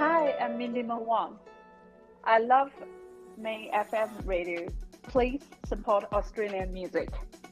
Hi, I'm Minima Wang. I love Main FM radio. Please support Australian music.